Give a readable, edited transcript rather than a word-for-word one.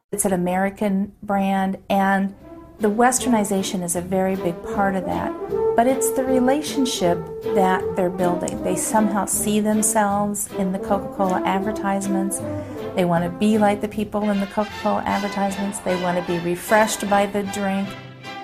It's an American brand, and the westernization is a very big part of that. But it's the relationship that they're building. They somehow see themselves in the Coca-Cola advertisements. They want to be like the people in the Coca-Cola advertisements. They want to be refreshed by the drink.